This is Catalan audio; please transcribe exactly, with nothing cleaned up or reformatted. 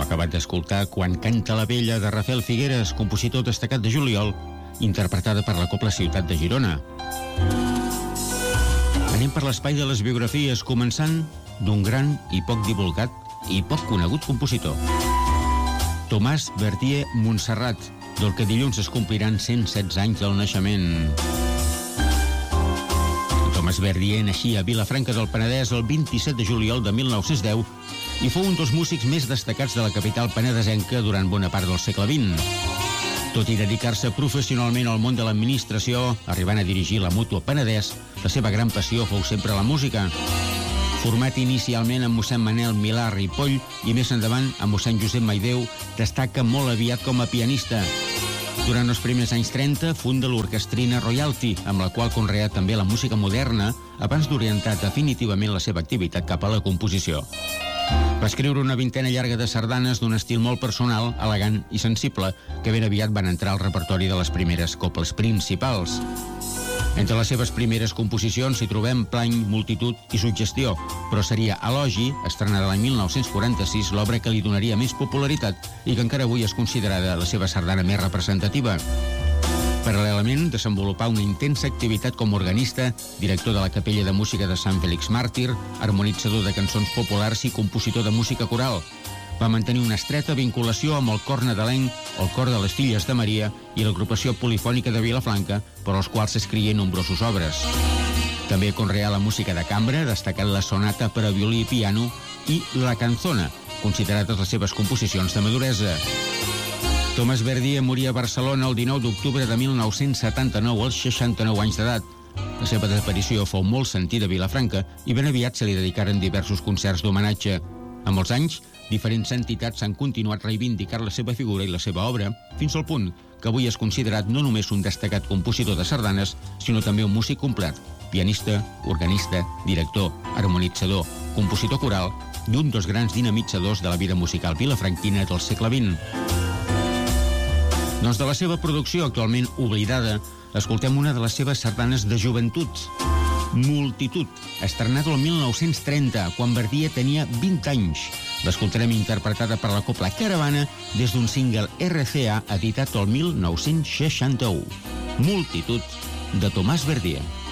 acabat d'escoltar Quan canta la vella, de Rafael Figueres, compositor destacat de juliol, interpretada per la Cobla Ciutat de Girona. Anem per l'espai de les biografies, començant d'un gran i poc divulgat i poc conegut compositor. Tomàs Verdier Montserrat, del que dilluns es compliran cent setze anys del naixement. Tomàs Verdier naixia a Vilafranca del Penedès el vint-i-set de juliol de mil nou-cents deu i fou un dels músics més destacats de la capital penedesenca durant bona part del segle vint. Tot i dedicar-se professionalment al món de l'administració, arribant a dirigir la Mútua Penedès, la seva gran passió fou sempre la música. Format inicialment amb mossèn Manel Milà Ripoll i més endavant amb mossèn Josep Maideu, destaca molt aviat com a pianista. Durant els primers anys trenta funda l'Orquestrina Royalty, amb la qual conrea també la música moderna, abans d'orientar definitivament la seva activitat cap a la composició. Va escriure una vintena llarga de sardanes d'un estil molt personal, elegant i sensible, que ben aviat van entrar al repertori de les primeres coples principals. Entre les seves primeres composicions hi trobem Plany, Multitud i Suggestió, però seria Elogi, estrenada l'any mil nou-cents quaranta-sis, l'obra que li donaria més popularitat i que encara avui és considerada la seva sardana més representativa. Paral·lelament, desenvolupà una intensa activitat com a organista, director de la Capella de Música de Sant Fèlix Màrtir, harmonitzador de cançons populars i compositor de música coral. Va mantenir una estreta vinculació amb el cor nadalenc, el cor de les Filles de Maria i l'agrupació polifònica de Vilafranca, per als quals escrigué nombroses obres. També conreà la música de cambra, destacant la sonata per a violí i piano i la canzona, considerades les seves composicions de maduresa. Tomàs Verdier moria a Barcelona el dinou d'octubre de mil nou-cents setanta-nou, als seixanta-nou anys d'edat. La seva desaparició fou molt sentida a Vilafranca i ben aviat se li dedicaren diversos concerts d'homenatge. Amb els anys, diferents entitats han continuat reivindicant la seva figura i la seva obra, fins al punt que avui és considerat no només un destacat compositor de sardanes, sinó també un músic complet, pianista, organista, director, harmonitzador, compositor coral i un dels grans dinamitzadors de la vida musical vilafranquina del segle vint. Doncs de la seva producció, actualment oblidada, escoltem una de les seves sardanes de joventut, Multitud, estrenada el mil nou-cents trenta, quan Verdier tenia vint anys. L'escoltarem interpretada per la Cobla Caravana des d'un single R C A editat el mil nou-cents seixanta-u. Multitud, de Tomàs Verdier.